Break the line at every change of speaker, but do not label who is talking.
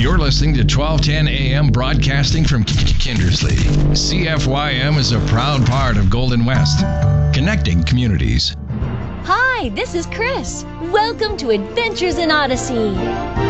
You're listening to 1210 AM broadcasting from Kindersley. CFYM is a proud part of Golden West, connecting communities.
Hi, this is Chris. Welcome to Adventures in Odyssey.